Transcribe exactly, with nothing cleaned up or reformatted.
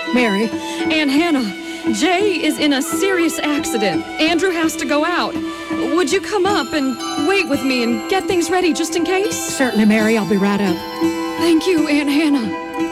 Mary. Aunt Hannah, Jay is in a serious accident. Andrew has to go out. Would you come up and wait with me and get things ready just in case? Certainly, Mary. I'll be right up. Thank you, Aunt Hannah.